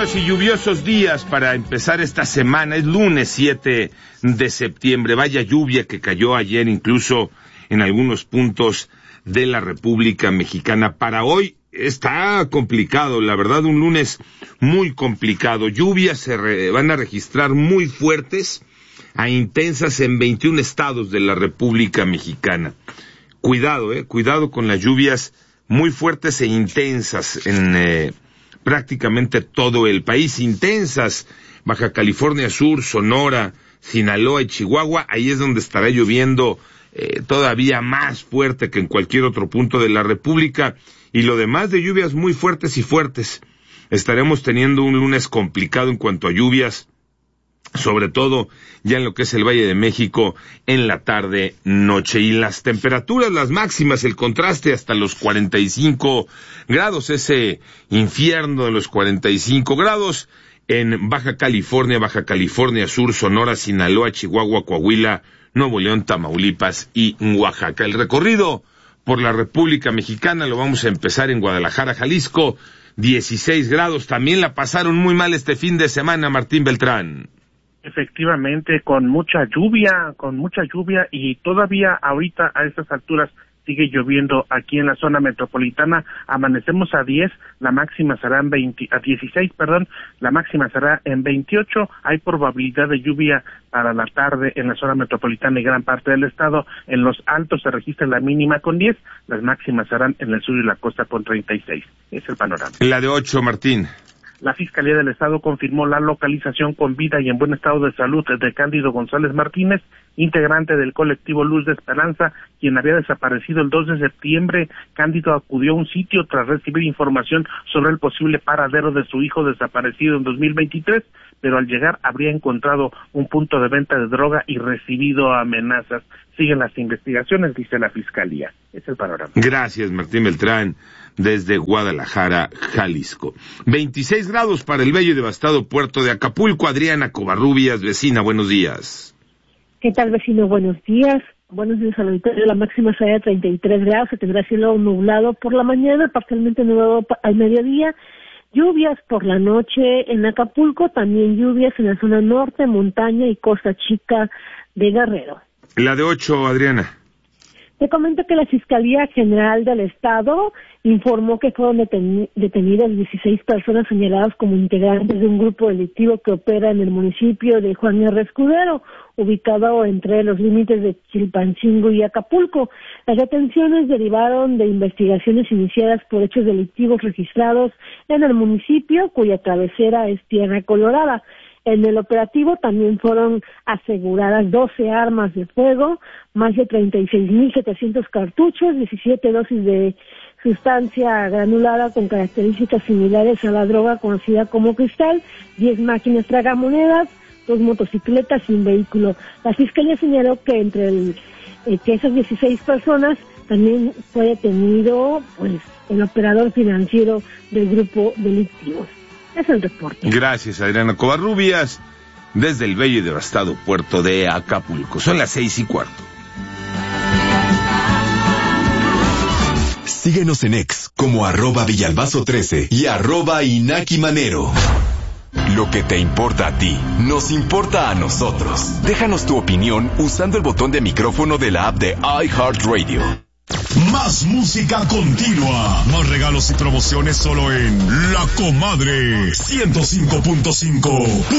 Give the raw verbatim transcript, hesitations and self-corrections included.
Buenos y lluviosos días para empezar esta semana. Es lunes siete de septiembre. Vaya lluvia que cayó ayer incluso en algunos puntos de la República Mexicana. Para hoy está complicado, la verdad, un lunes muy complicado. Lluvias se re- van a registrar muy fuertes a intensas en veintiún estados de la República Mexicana. Cuidado, eh, cuidado con las lluvias muy fuertes e intensas en eh, prácticamente todo el país. Intensas, Baja California Sur, Sonora, Sinaloa y Chihuahua. Ahí es donde estará lloviendo eh, todavía más fuerte que en cualquier otro punto de la República. Y lo demás de lluvias muy fuertes y fuertes. Estaremos teniendo un lunes complicado en cuanto a lluvias, sobre todo ya en lo que es el Valle de México en la tarde, noche. Y las temperaturas, las máximas, el contraste hasta los cuarenta y cinco grados, ese infierno de los cuarenta y cinco grados en Baja California, Baja California Sur, Sonora, Sinaloa, Chihuahua, Coahuila, Nuevo León, Tamaulipas y Oaxaca. El recorrido por la República Mexicana lo vamos a empezar en Guadalajara, Jalisco, dieciséis grados. También la pasaron muy mal este fin de semana, Martín Beltrán. Efectivamente, con mucha lluvia, con mucha lluvia y todavía ahorita a estas alturas sigue lloviendo aquí en la zona metropolitana. Amanecemos a diez, la máxima será en veinte, a dieciséis, perdón, la máxima será en veintiocho. Hay probabilidad de lluvia para la tarde en la zona metropolitana y gran parte del estado. En los altos se registra la mínima con diez, las máximas serán en el sur y la costa con treinta y seis. Es el panorama. La de ocho, Martín. La Fiscalía del Estado confirmó la localización con vida y en buen estado de salud de Cándido González Martínez, integrante del colectivo Luz de Esperanza, quien había desaparecido el dos de septiembre. Cándido acudió a un sitio tras recibir información sobre el posible paradero de su hijo desaparecido en dos mil veintitrés, pero al llegar habría encontrado un punto de venta de droga y recibido amenazas. Siguen las investigaciones, dice la Fiscalía. Es el panorama. Gracias, Martín Beltrán, desde Guadalajara, Jalisco. veintiséis grados para el bello y devastado puerto de Acapulco. Adriana Covarrubias, vecina, buenos días. ¿Qué tal, vecino? Buenos días. Buenos días al auditorio. La máxima será de treinta y tres grados, se tendrá cielo nublado por la mañana, parcialmente nublado al mediodía. Lluvias por la noche en Acapulco, también lluvias en la zona norte, montaña y Costa Chica de Guerrero. La de ocho, Adriana. Te comento que la Fiscalía General del Estado informó que fueron deten- detenidas dieciséis personas señaladas como integrantes de un grupo delictivo que opera en el municipio de Juan R. Escudero, ubicado entre los límites de Chilpancingo y Acapulco. Las detenciones derivaron de investigaciones iniciadas por hechos delictivos registrados en el municipio, cuya cabecera es Tierra Colorada. En el operativo también fueron aseguradas doce armas de fuego, más de treinta y seis mil setecientos cartuchos, diecisiete dosis de sustancia granulada con características similares a la droga conocida como cristal, diez máquinas tragamonedas, dos motocicletas y un vehículo. La Fiscalía señaló que entre el, eh, que esas dieciséis personas también fue detenido pues el operador financiero del grupo delictivo. Es el reporte. Gracias, Adriana Covarrubias, desde el bello y devastado puerto de Acapulco. Son las seis y cuarto. Síguenos en X como arroba Villalbazo trece y arroba Inaki Manero. Lo que te importa a ti, nos importa a nosotros. Déjanos tu opinión usando el botón de micrófono de la app de iHeartRadio. Más música continua, más regalos y promociones solo en La Comadre ciento cinco punto cinco.